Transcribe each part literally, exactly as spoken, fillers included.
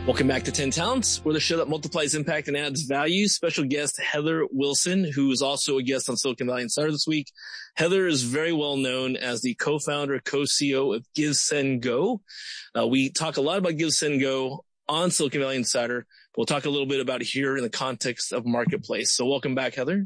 Welcome back to ten Talents. We're the show that multiplies impact and adds value. Special guest Heather Wilson, who is also a guest on Silicon Valley Insider this week. Heather is very well known as the co-founder, co-C E O of GiveSendGo. Uh, we talk a lot about GiveSendGo on Silicon Valley Insider. We'll talk a little bit about it here in the context of Marketplace. So welcome back, Heather.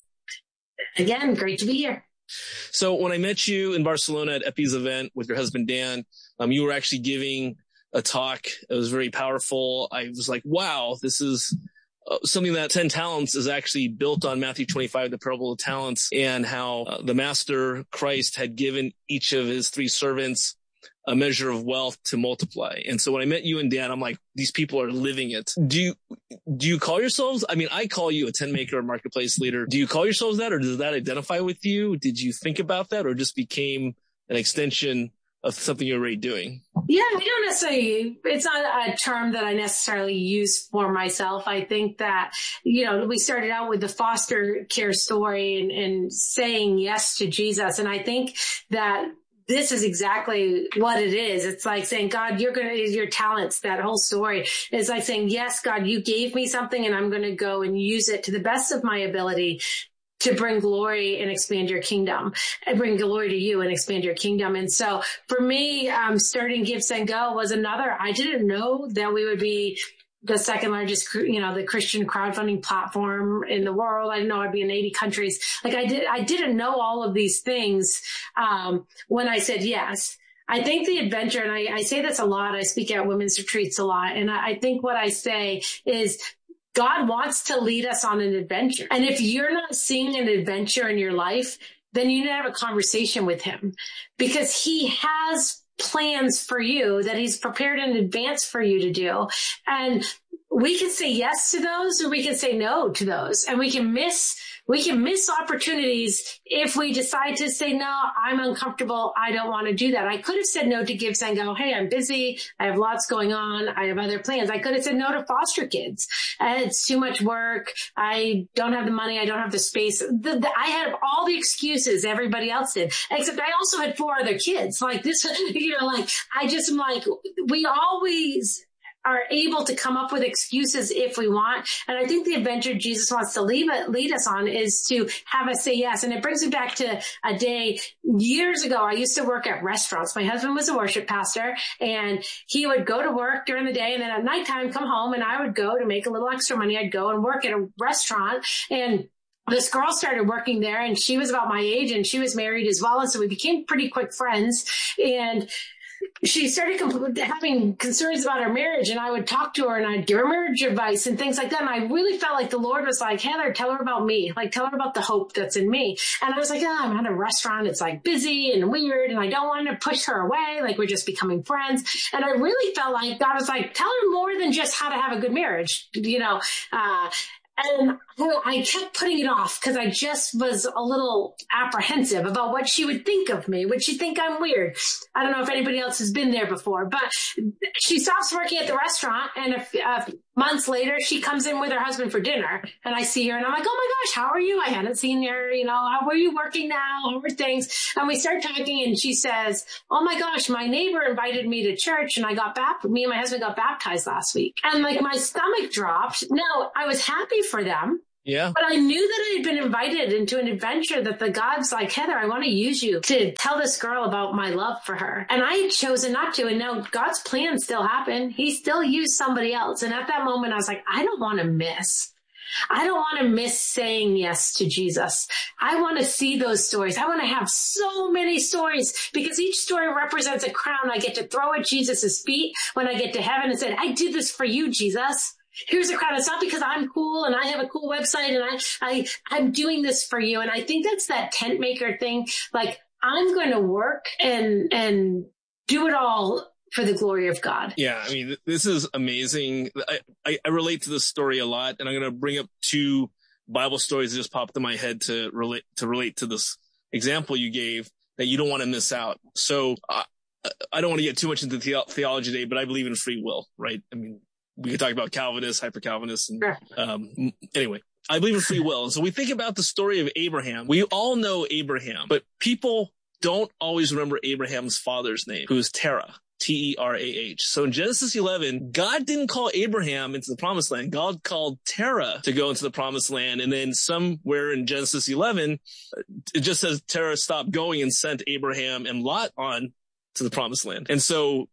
Again, great to be here. So when I met you in Barcelona at Epi's event with your husband, Dan, um, you were actually giving a talk. It was very powerful. I was like, wow, this is uh, something that ten Talents is actually built on Matthew twenty-five, the parable of talents, and how uh, the master Christ had given each of his three servants a measure of wealth to multiply. And so when I met you and Dan, I'm like, these people are living it. Do you, do you call yourselves, I mean, I call you a ten maker, marketplace leader. Do you call yourselves that, or does that identify with you? Did you think about that, or just became an extension of something you're already doing? Yeah, I don't necessarily, it's not a term that I necessarily use for myself. I think that, you know, we started out with the foster care story and, and saying yes to Jesus. And I think that this is exactly what it is. It's like saying, God, you're going to, your talents, that whole story is like saying, yes, God, you gave me something and I'm going to go and use it to the best of my ability to bring glory and expand your kingdom, and bring glory to you and expand your kingdom. And so for me, um, starting GiveSendGo was another, I didn't know that we would be the second largest, you know, the Christian crowdfunding platform in the world. I didn't know I'd be in eighty countries. Like I did, I didn't know all of these things, um, when I said yes. I think the adventure, and I, I say this a lot, I speak at women's retreats a lot. And I, I think what I say is, God wants to lead us on an adventure. And if you're not seeing an adventure in your life, then you need to have a conversation with him, because he has plans for you that he's prepared in advance for you to do. And we can say yes to those, or we can say no to those. And we can miss, we can miss opportunities if we decide to say, no, I'm uncomfortable. I don't want to do that. I could have said no to GiveSendGo. Hey, I'm busy. I have lots going on. I have other plans. I could have said no to foster kids. Uh, it's too much work. I don't have the money. I don't have the space. The, the, I had all the excuses everybody else did, except I also had four other kids. Like this, you know, like I just am like, we always are able to come up with excuses if we want. And I think the adventure Jesus wants to lead, lead us on is to have us say yes. And it brings me back to a day years ago. I used to work at restaurants. My husband was a worship pastor, and he would go to work during the day, and then at nighttime come home, and I would go to make a little extra money. I'd go and work at a restaurant, and this girl started working there, and she was about my age, and she was married as well. And so we became pretty quick friends. And she started having concerns about her marriage, and I would talk to her and I'd give her marriage advice and things like that. And I really felt like the Lord was like, Heather, tell her about me. Like, tell her about the hope that's in me. And I was like, oh, I'm at a restaurant. It's like busy and weird, and I don't want to push her away. Like, we're just becoming friends. And I really felt like God was like, tell her more than just how to have a good marriage, you know, uh, and I kept putting it off because I just was a little apprehensive about what she would think of me. Would she think I'm weird? I don't know if anybody else has been there before, but she stops working at the restaurant, and a, a months later, she comes in with her husband for dinner, and I see her, and I'm like, oh my gosh, how are you? I hadn't seen her, you know, how are you working now? How are things? And we start talking, and she says, oh my gosh, my neighbor invited me to church, and I got baptized. Me and my husband got baptized last week. And like my stomach dropped. Now, I was happy for them. Yeah. But I knew that I had been invited into an adventure that the God's like, Heather, I want to use you to tell this girl about my love for her. And I had chosen not to. And now God's plan still happened. He still used somebody else. And at that moment, I was like, I don't want to miss. I don't want to miss saying yes to Jesus. I want to see those stories. I want to have so many stories, because each story represents a crown I get to throw at Jesus's feet when I get to heaven and say, I did this for you, Jesus. Here's a crowd. It's not because I'm cool and I have a cool website and I, I, I'm doing this for you. And I think that's that tent maker thing. Like, I'm going to work and, and do it all for the glory of God. Yeah. I mean, this is amazing. I, I, I relate to this story a lot, and I'm going to bring up two Bible stories that just popped in my head to relate, to relate to this example you gave that you don't want to miss out. So uh, I don't want to get too much into the- theology today, but I believe in free will, right? I mean, we could talk about Calvinists, hyper-Calvinists. And, sure. um, anyway, I believe in free will. And so we think about the story of Abraham. We all know Abraham, but people don't always remember Abraham's father's name, who is Terah. T E R A H. So in Genesis eleven, God didn't call Abraham into the promised land. God called Terah to go into the promised land. And then somewhere in Genesis eleven, it just says Terah stopped going and sent Abraham and Lot on to the promised land. And so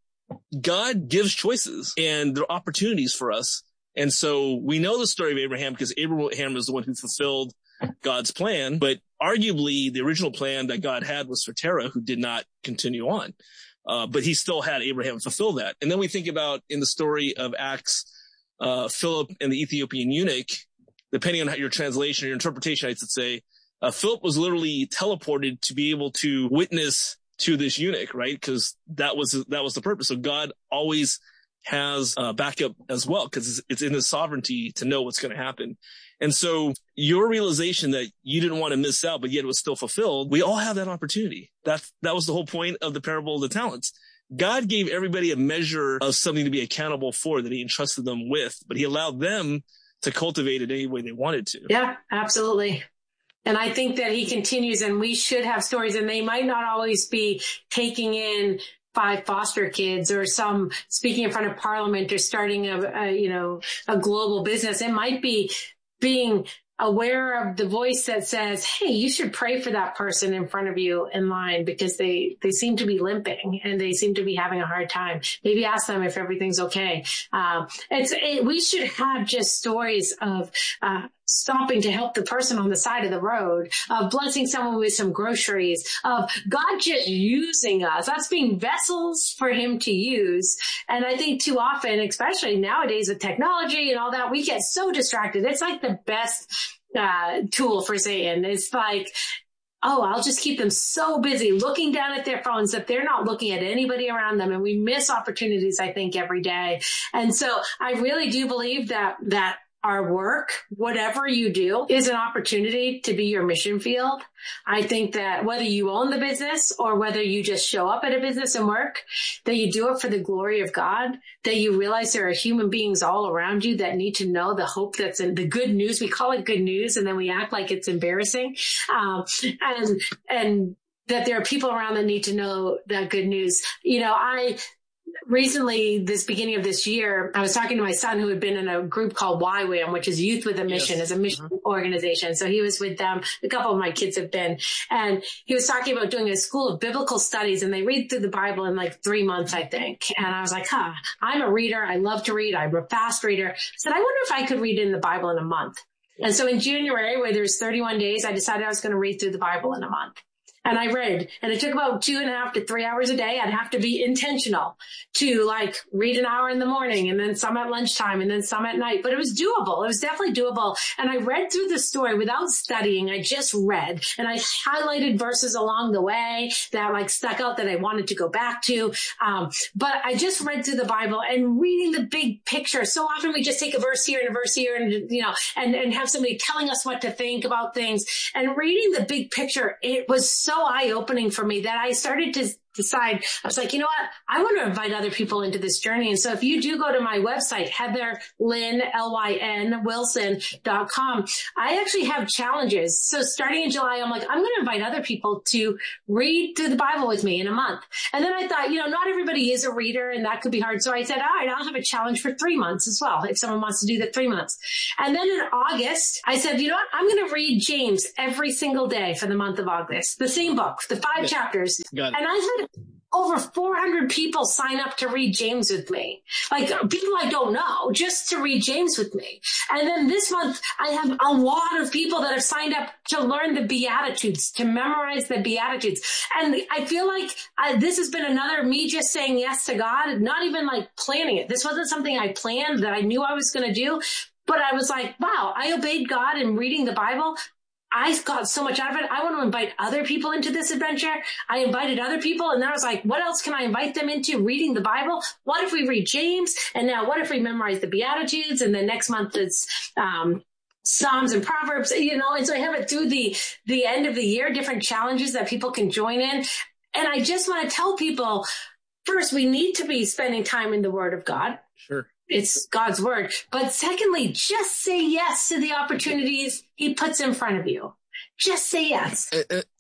God gives choices and there are opportunities for us. And so we know the story of Abraham because Abraham is the one who fulfilled God's plan. But arguably, the original plan that God had was for Terah, who did not continue on. Uh, but he still had Abraham fulfill that. And then we think about in the story of Acts, uh, Philip and the Ethiopian eunuch, depending on how your translation or your interpretation, I should say, uh, Philip was literally teleported to be able to witness to this eunuch, right? Because that was, that was the purpose. So God always has uh, backup as well, because it's, it's in his sovereignty to know what's going to happen. And so your realization that you didn't want to miss out, but yet it was still fulfilled, we all have that opportunity. That, that was the whole point of the parable of the talents. God gave everybody a measure of something to be accountable for that he entrusted them with, but he allowed them to cultivate it any way they wanted to. Yeah, absolutely. And I think that he continues, and we should have stories, and they might not always be taking in five foster kids or some speaking in front of Parliament or starting a, a you know, a global business. It might be being aware of the voice that says, hey, you should pray for that person in front of you in line because they, they seem to be limping and they seem to be having a hard time. Maybe ask them if everything's okay. Um, it's, it, we should have just stories of, uh, stopping to help the person on the side of the road, of blessing someone with some groceries, of God just using us, us being vessels for him to use. And I think too often, especially nowadays with technology and all that, we get so distracted. It's like the best uh, tool for Satan. It's like, oh, I'll just keep them so busy looking down at their phones that they're not looking at anybody around them. And we miss opportunities, I think, every day. And so I really do believe that, that our work, whatever you do, is an opportunity to be your mission field. I think that whether you own the business or whether you just show up at a business and work, that you do it for the glory of God, that you realize there are human beings all around you that need to know the hope that's in the good news. We call it good news, and then we act like it's embarrassing. Um, and, and that there are people around that need to know that good news. You know, I, Recently, this beginning of this year, I was talking to my son who had been in a group called Y WAM, which is Youth with a Mission, yes. Is a mission uh-huh. organization. So he was with them. A couple of my kids have been. And he was talking about doing a school of biblical studies, and they read through the Bible in like three months, I think. And I was like, huh, I'm a reader. I love to read. I'm a fast reader. I said, I wonder if I could read in the Bible in a month. And so in January, where there's thirty-one days, I decided I was going to read through the Bible in a month. And I read, and it took about two and a half to three hours a day. I'd have to be intentional to like read an hour in the morning and then some at lunchtime and then some at night. But it was doable. It was definitely doable. And I read through the story without studying. I just read, and I highlighted verses along the way that like stuck out that I wanted to go back to. Um, but I just read through the Bible and reading the big picture. So often we just take a verse here and a verse here and, you know, and, and have somebody telling us what to think about things, and reading the big picture. It was so so eye-opening for me that I started to decide, I was like, you know what? I want to invite other people into this journey. And so if you do go to my website, Heather Lynn, L Y N, Wilson dot com, I actually have challenges. So starting in July, I'm like, I'm going to invite other people to read through the Bible with me in a month. And then I thought, you know, not everybody is a reader and that could be hard. So I said, all right, I'll have a challenge for three months as well, if someone wants to do the three months. And then in August, I said, you know what? I'm going to read James every single day for the month of August, the same book, the five chapters. And I had over four hundred people sign up to read James with me. Like people I don't know, just to read James with me. And then this month, I have a lot of people that have signed up to learn the Beatitudes, to memorize the Beatitudes. And I feel like I, this has been another me just saying yes to God, not even like planning it. This wasn't something I planned that I knew I was going to do. But I was like, wow, I obeyed God in reading the Bible. I got so much out of it. I want to invite other people into this adventure. I invited other people, and then I was like, what else can I invite them into reading the Bible? What if we read James? And now what if we memorize the Beatitudes? And then next month it's um Psalms and Proverbs, you know, and so I have it through the, the end of the year, different challenges that people can join in. And I just want to tell people, first, we need to be spending time in the Word of God. Sure. It's God's word. But secondly, just say yes to the opportunities he puts in front of you. Just say yes. Uh, uh,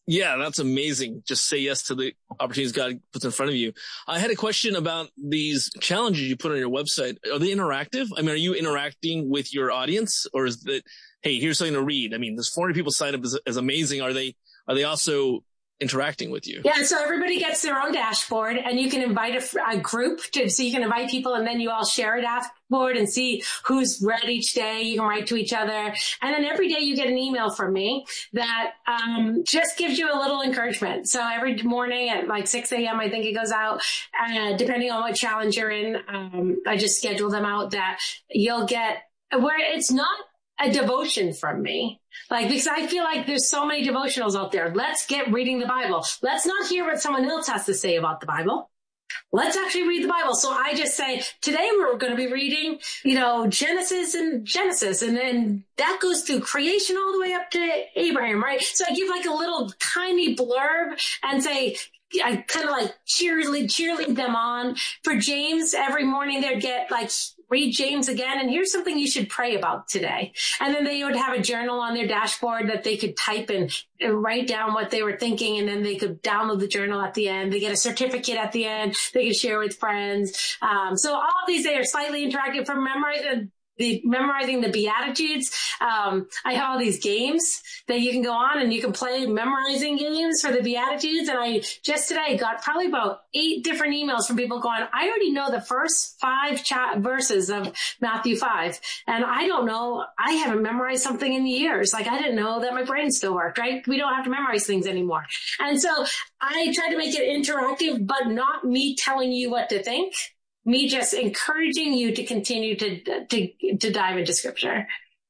Yeah, that's amazing. Just say yes to the opportunities God puts in front of you. I had a question about these challenges you put on your website. Are they interactive? I mean, are you interacting with your audience, or is that, hey, here's something to read? I mean, there's four hundred people signed up as, as amazing. Are they, are they also interacting with you? Yeah, so everybody gets their own dashboard, and you can invite a, a group to, so you can invite people, and then you all share a dashboard and see who's read each day. You can write to each other. And then every day you get an email from me that um, just gives you a little encouragement. So every morning at like six a.m., I think it goes out, uh, depending on what challenge you're in. Um, I just schedule them out that you'll get where it's not a devotion from me. Like, because I feel like there's so many devotionals out there. Let's get reading the Bible. Let's not hear what someone else has to say about the Bible. Let's actually read the Bible. So I just say, today we're going to be reading, you know, Genesis and Genesis. And then that goes through creation all the way up to Abraham, right? So I give like a little tiny blurb and say, I kind of like cheerlead, cheerlead them on. For James, every morning they'd get like, read James again, and here's something you should pray about today. And then they would have a journal on their dashboard that they could type and write down what they were thinking, and then they could download the journal at the end. They get a certificate at the end. They could share with friends. Um, so all of these, they are slightly interactive from memorizing the memorizing the Beatitudes. Um, I have all these games that you can go on and you can play memorizing games for the Beatitudes. And I just today got probably about eight different emails from people going, I already know the first five cha- verses of Matthew five. And I don't know, I haven't memorized something in years. Like I didn't know that my brain still worked, right? We don't have to memorize things anymore. And so I try to make it interactive, but not me telling you what to think. Me just encouraging you to continue to, to, to dive into scripture.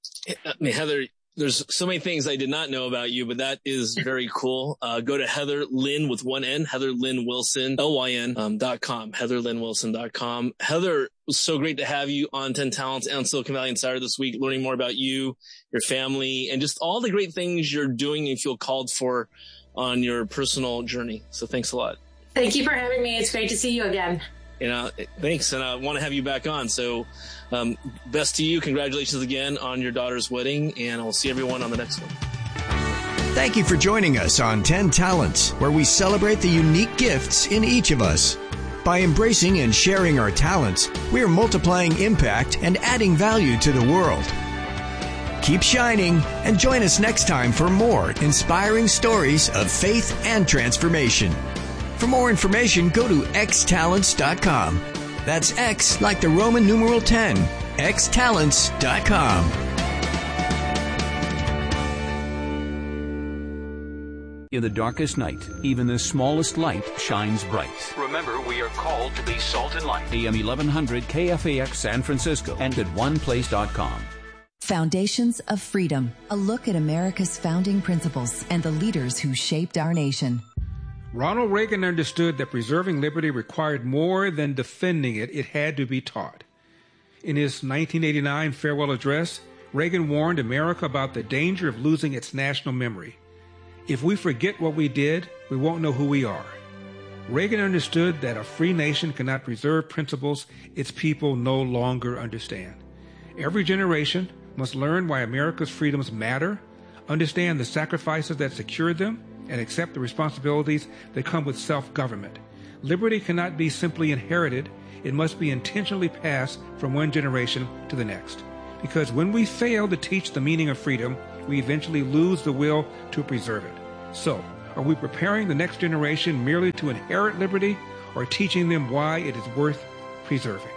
I mean, Heather, there's so many things I did not know about you, but that is very cool. Uh, go to Heather Lynn with one N, Heather Lynn Wilson, L Y N, um, dot com, heather lynn wilson dot com. Heather, it was so great to have you on ten Talents and Silicon Valley Insider this week, learning more about you, your family, and just all the great things you're doing and feel called for on your personal journey. So thanks a lot. Thank you for having me. It's great to see you again. You know, thanks. And I want to have you back on. So um, best to you. Congratulations again on your daughter's wedding. And I'll see everyone on the next one. Thank you for joining us on ten Talents, where we celebrate the unique gifts in each of us. By embracing and sharing our talents, we are multiplying impact and adding value to the world. Keep shining and join us next time for more inspiring stories of faith and transformation. For more information, go to x talents dot com. That's X like the Roman numeral ten, x talents dot com. In the darkest night, even the smallest light shines bright. Remember, we are called to be salt and light. A M eleven hundred K F A X San Francisco and at one place dot com. Foundations of Freedom, a look at America's founding principles and the leaders who shaped our nation. Ronald Reagan understood that preserving liberty required more than defending it. It had to be taught. In his nineteen eighty-nine farewell address, Reagan warned America about the danger of losing its national memory. If we forget what we did, we won't know who we are. Reagan understood that a free nation cannot preserve principles its people no longer understand. Every generation must learn why America's freedoms matter, understand the sacrifices that secured them, and accept the responsibilities that come with self-government. Liberty cannot be simply inherited. It must be intentionally passed from one generation to the next. Because when we fail to teach the meaning of freedom, we eventually lose the will to preserve it. So, are we preparing the next generation merely to inherit liberty, or teaching them why it is worth preserving?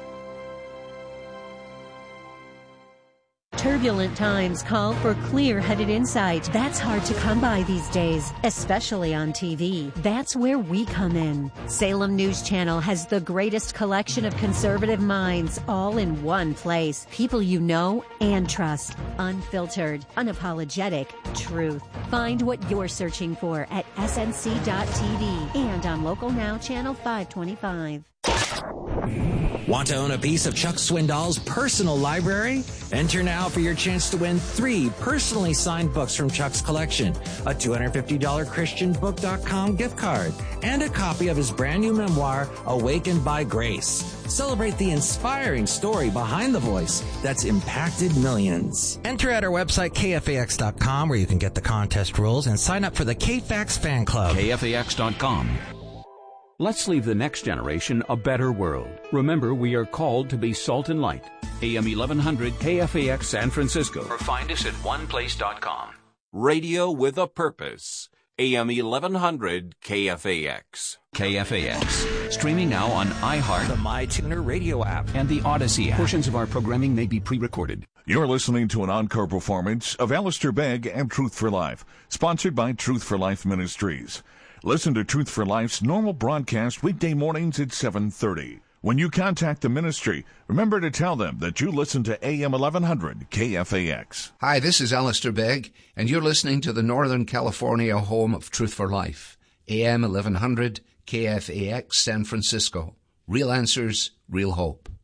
Turbulent times call for clear-headed insight. That's hard to come by these days, especially on T V. That's where we come in. Salem News Channel has the greatest collection of conservative minds all in one place. People you know and trust. Unfiltered, unapologetic truth. Find what you're searching for at S N C dot T V and on Local Now Channel five twenty-five. Want to own a piece of Chuck Swindoll's personal library? Enter now for your chance to win three personally signed books from Chuck's collection, a two hundred fifty dollars Christian Book dot com gift card, and a copy of his brand new memoir, Awakened by Grace. Celebrate the inspiring story behind the voice that's impacted millions. Enter at our website, K F A X dot com, where you can get the contest rules and sign up for the K F A X fan club. K F A X dot com. Let's leave the next generation a better world. Remember, we are called to be salt and light. A M eleven hundred K F A X San Francisco. Or find us at one place dot com. Radio with a purpose. A M eleven hundred K F A X. K F A X. Streaming now on iHeart, The MyTuner radio app, and the Odyssey app. Portions of our programming may be pre-recorded. You're listening to an encore performance of Alistair Begg and Truth for Life, sponsored by Truth for Life Ministries. Listen to Truth for Life's normal broadcast weekday mornings at seven thirty. When you contact the ministry, remember to tell them that you listen to A M eleven hundred K F A X. Hi, this is Alistair Begg, and you're listening to the Northern California home of Truth for Life, A M eleven hundred K F A X San Francisco. Real answers, real hope.